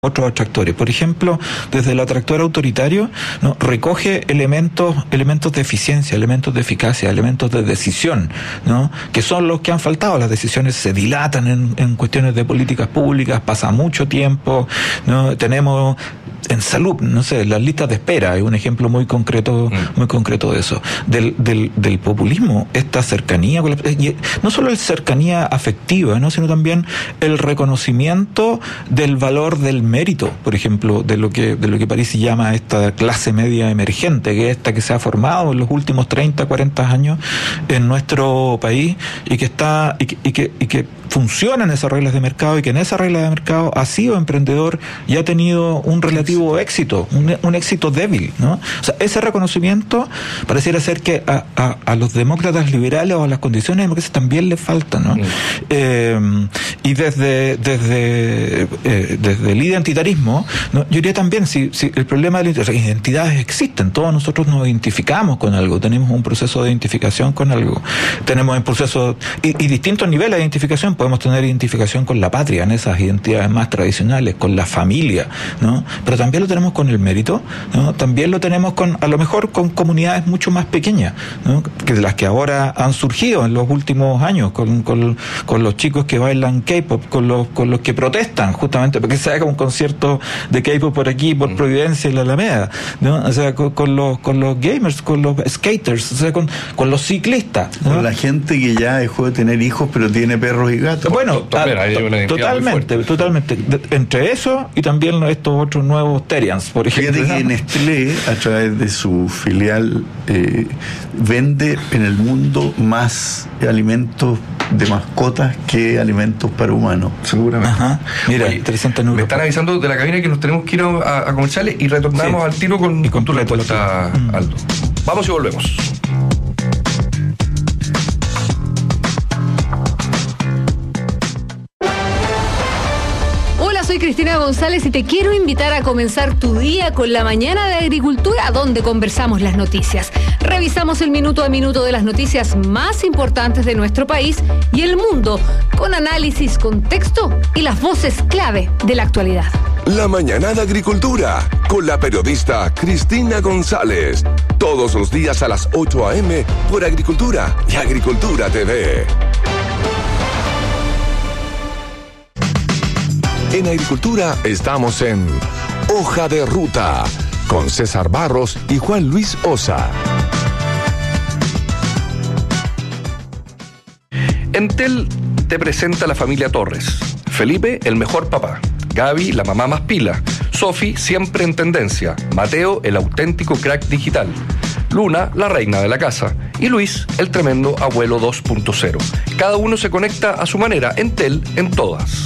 otros atractores. Por ejemplo, desde el atractor autoritario, ¿no?, recoge elementos de eficiencia, elementos de eficacia, elementos de decisión, ¿no?, que son los que han faltado. Las decisiones se dilatan en cuestiones de políticas públicas, pasa mucho tiempo, ¿no? Tenemos en salud, no sé, las listas de espera es un ejemplo muy concreto de eso. Del populismo, esta cercanía, no solo la cercanía afectiva, ¿no?, sino también el reconocimiento del valor del mérito, por ejemplo, de lo que París llama esta clase media emergente, que es esta que se ha formado en los últimos 30, 40 años en nuestro país y que funciona en esas reglas de mercado, y que en esas reglas de mercado ha sido emprendedor y ha tenido un relativo éxito, un éxito débil, ¿no? O sea, ese reconocimiento pareciera ser que a los demócratas liberales o a las condiciones democráticas también les falta, ¿no? Y desde el identitarismo, ¿no?, yo diría también, si el problema de las identidades existen, todos nosotros nos identificamos con algo, tenemos un proceso de identificación con algo, tenemos un proceso y distintos niveles de identificación. Podemos tener identificación con la patria, en esas identidades más tradicionales, con la familia, ¿no? Pero también lo tenemos con el mérito, ¿no? También lo tenemos a lo mejor con comunidades mucho más pequeñas, ¿no?, que las que ahora han surgido en los últimos años, con los chicos que bailan K-pop, con los que protestan justamente porque se haga un concierto de K-pop por aquí, por Providencia y la Alameda, ¿no? O sea, con los gamers, con los skaters, o sea, con los ciclistas, ¿no? Con la gente que ya dejó de tener hijos pero tiene perros y gatos. Bueno, totalmente. Entre eso y también estos otros nuevos Terians, por ejemplo. Fíjate que Nestlé, a través de su filial, vende en el mundo más alimentos de mascotas que alimentos para humanos, seguramente. Ajá. Mira, oye, interesante. Me están avisando de la cabina que nos tenemos que ir a comerciales y retornamos al tiro con tu respuesta, Aldo. Vamos y volvemos. Soy Cristina González y te quiero invitar a comenzar tu día con la Mañana de Agricultura, donde conversamos las noticias. Revisamos el minuto a minuto de las noticias más importantes de nuestro país y el mundo, con análisis, contexto y las voces clave de la actualidad. La Mañana de Agricultura, con la periodista Cristina González. Todos los días a las 8 a.m. por Agricultura y Agricultura TV. En Agricultura estamos en Hoja de Ruta, con César Barros y Juan Luis Osa. Entel te presenta a la familia Torres. Felipe, el mejor papá. Gaby, la mamá más pila. Sofi, siempre en tendencia. Mateo, el auténtico crack digital. Luna, la reina de la casa. Y Luis, el tremendo abuelo 2.0. Cada uno se conecta a su manera. Entel en todas.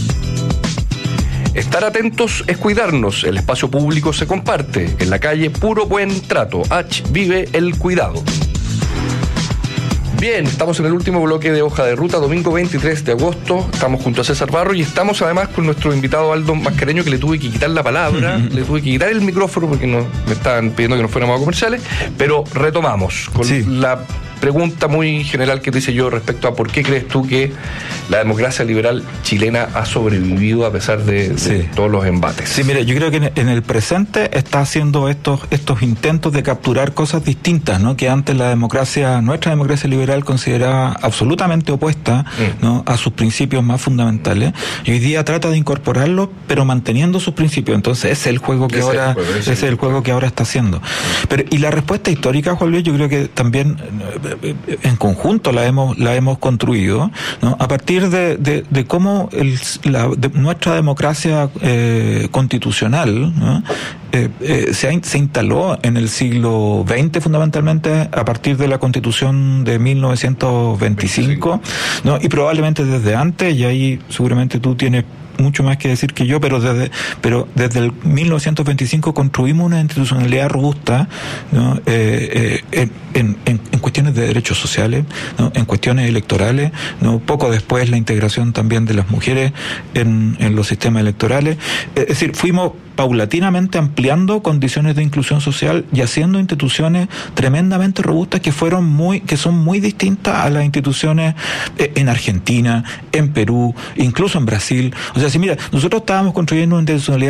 Estar atentos es cuidarnos. El espacio público se comparte. En la calle, puro buen trato. Vive el cuidado. Bien, estamos en el último bloque de Hoja de Ruta, domingo 23 de agosto. Estamos junto a César Barro y estamos además con nuestro invitado Aldo Mascareño, que le tuve que quitar la palabra, le tuve que quitar el micrófono porque me estaban pidiendo que nos fuéramos a comerciales, pero retomamos con la pregunta muy general que te hice yo respecto a por qué crees tú que la democracia liberal chilena ha sobrevivido a pesar de todos los embates. Sí, mira, yo creo que en el presente está haciendo estos intentos de capturar cosas distintas, ¿no?, que antes nuestra democracia liberal consideraba absolutamente opuesta, ¿no?, a sus principios más fundamentales, y hoy día trata de incorporarlos pero manteniendo sus principios. Entonces ese es el juego que ahora está haciendo. Y la respuesta histórica, Juan Luis, yo creo que también en conjunto la hemos construido, ¿no?, a partir de cómo nuestra democracia constitucional, ¿no?, se instaló en el siglo XX fundamentalmente a partir de la Constitución de 1925, ¿no?, y probablemente desde antes, y ahí seguramente tú tienes mucho más que decir que yo, pero desde el 1925 construimos una institucionalidad robusta, ¿no?, en cuestiones de derechos sociales, ¿no?, en cuestiones electorales, ¿no?, poco después la integración también de las mujeres en los sistemas electorales. Es decir, fuimos paulatinamente ampliando condiciones de inclusión social y haciendo instituciones tremendamente robustas que son muy distintas a las instituciones en Argentina, en Perú, incluso en Brasil. O sea, si mira, nosotros estábamos construyendo una institucionalidad